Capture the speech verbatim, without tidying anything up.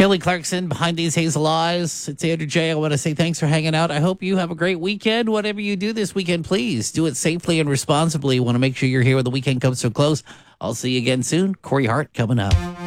Kelly Clarkson behind these hazel eyes. It's Andrew J. I want to say thanks for hanging out. I hope you have a great weekend. Whatever you do this weekend, please do it safely and responsibly. Want to make sure you're here when the weekend comes so close. I'll see you again soon. Corey Hart coming up.